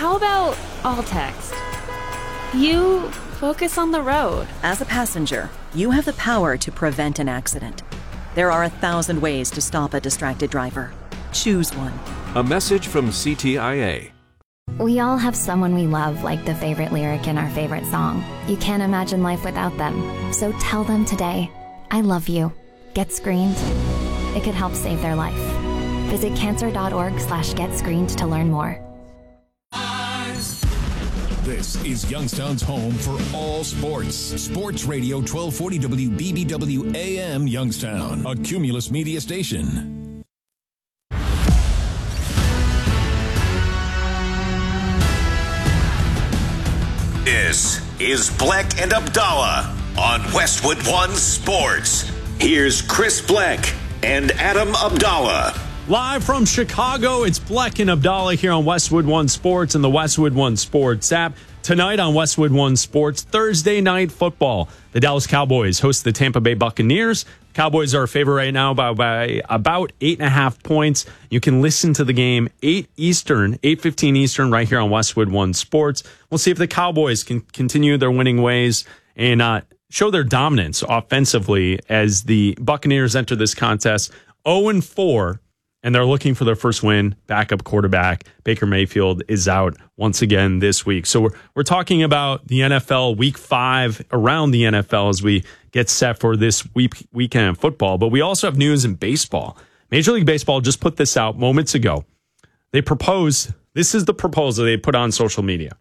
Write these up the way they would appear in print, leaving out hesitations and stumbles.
how about all text? You focus on the road. As a passenger, you have the power to prevent an accident. There are 1,000 ways to stop a distracted driver. Choose one. A message from CTIA. We all have someone we love, like the favorite lyric in our favorite song. You can't imagine life without them. So tell them today, I love you. Get screened. It could help save their life. Visit cancer.org/getscreened to learn more. This is Youngstown's home for all sports. Sports Radio 1240 WBBW AM Youngstown, a Cumulus media station. This is Bleck and Abdallah on Westwood One Sports. Here's Chris Bleck and Adam Abdallah. Live from Chicago, it's Bleck and Abdallah here on Westwood One Sports and the Westwood One Sports app. Tonight on Westwood One Sports, Thursday night football. The Dallas Cowboys host the Tampa Bay Buccaneers. Cowboys are a favorite right now by about 8.5 points. You can listen to the game 8:15 Eastern, right here on Westwood One Sports. We'll see if the Cowboys can continue their winning ways and show their dominance offensively as the Buccaneers enter this contest 0-4. And they're looking for their first win. Backup quarterback Baker Mayfield is out once again this week. So we're talking about the NFL Week 5 around the NFL as we get set for this weekend of football. But we also have news in baseball. Major League Baseball just put this out moments ago. They proposed, this is the proposal they put on social media.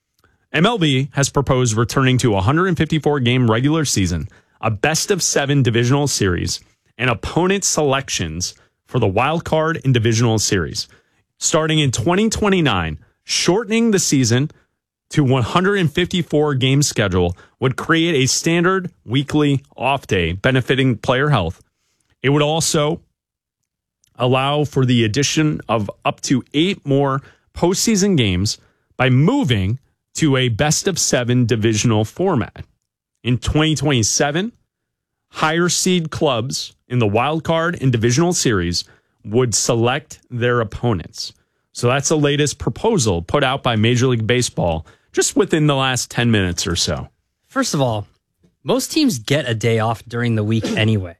MLB has proposed returning to a 154-game regular season, a best-of-7 divisional series, and opponent selections for the wild card and divisional series. Starting in 2029, shortening the season to 154 game schedule would create a standard weekly off day benefiting player health. It would also allow for the addition of up to 8 more postseason games by moving to a best-of-7 divisional format. In 2027, higher seed clubs in the wild card and divisional series would select their opponents. So that's the latest proposal put out by Major League Baseball just within the last 10 minutes or so. First of all, most teams get a day off during the week anyway.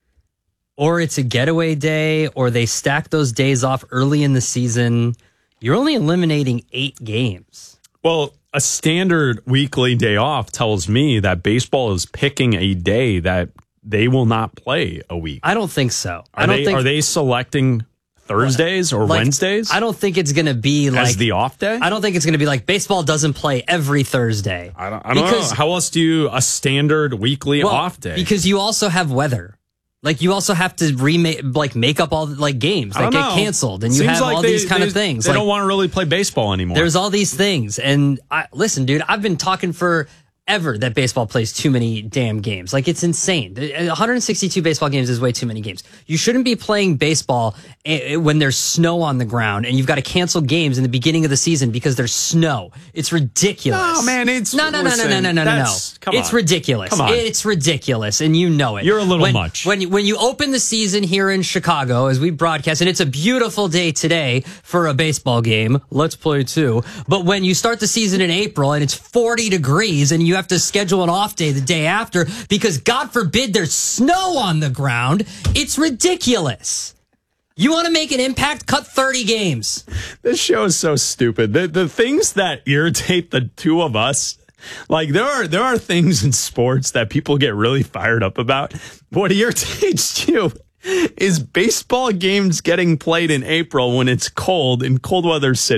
Or it's a getaway day, or they stack those days off early in the season. You're only eliminating 8 games. Well, a standard weekly day off tells me that baseball is picking a day that they will not play a week. I don't think so. Are they selecting Thursdays or Wednesdays? I don't think it's going to be like as the off day. I don't think it's going to be like baseball doesn't play every Thursday. I don't know. How else do you a standard weekly off day? Because you also have weather. Like you also have to make up all games that get canceled, and you have all these kind of things. They don't want to really play baseball anymore. There's all these things, and listen, dude, I've been talking forever that baseball plays too many damn games. Like, it's insane. 162 baseball games is way too many games. You shouldn't be playing baseball when there's snow on the ground and you've got to cancel games in the beginning of the season because there's snow. It's ridiculous. No, man, it's no. Come it's on. ridiculous. Come on. It's ridiculous, and you know it. You're a little much. When you open the season here in Chicago, as we broadcast, and it's a beautiful day today for a baseball game. Let's play too. But when you start the season in April and it's 40 degrees and you have to schedule an off day the day after because God forbid there's snow on the ground, it's ridiculous. You want to make an impact? Cut 30 games. This show is so stupid. The things that irritate the two of us, like there are things in sports that people get really fired up about. What irritates you is baseball games getting played in April when it's cold in cold weather cities.